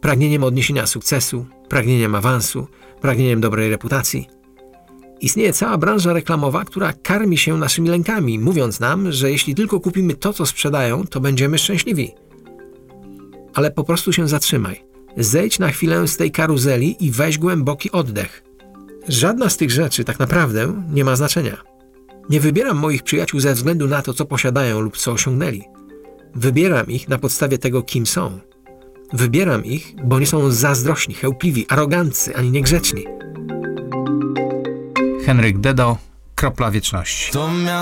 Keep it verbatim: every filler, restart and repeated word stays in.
pragnieniem odniesienia sukcesu, pragnieniem awansu, pragnieniem dobrej reputacji. Istnieje cała branża reklamowa, która karmi się naszymi lękami, mówiąc nam, że jeśli tylko kupimy to, co sprzedają, to będziemy szczęśliwi. Ale po prostu się zatrzymaj. Zejdź na chwilę z tej karuzeli i weź głęboki oddech. Żadna z tych rzeczy tak naprawdę nie ma znaczenia. Nie wybieram moich przyjaciół ze względu na to, co posiadają lub co osiągnęli. Wybieram ich na podstawie tego, kim są. Wybieram ich, bo nie są zazdrośni, chełpliwi, aroganccy ani niegrzeczni. Henryk Dedo, Kropla Wieczności.